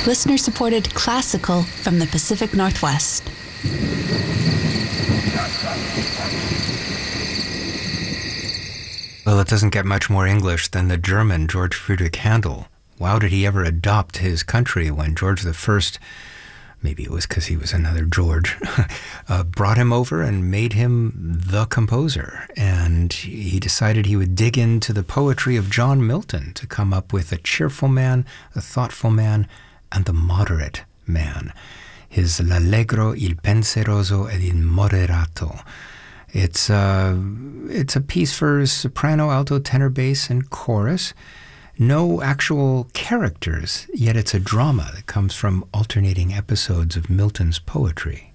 listener-supported classical from the Pacific Northwest. Well, it doesn't get much more English than the German George Friedrich Handel. Wow, did he ever adopt his country when George I, maybe it was because he was another George, brought him over and made him the composer. And he decided he would dig into the poetry of John Milton to come up with a cheerful man, a thoughtful man, and the moderate man. His L'Allegro, il Penseroso ed il Moderato. It's a piece for soprano, alto, tenor, bass, and chorus. No actual characters, yet it's a drama that comes from alternating episodes of Milton's poetry.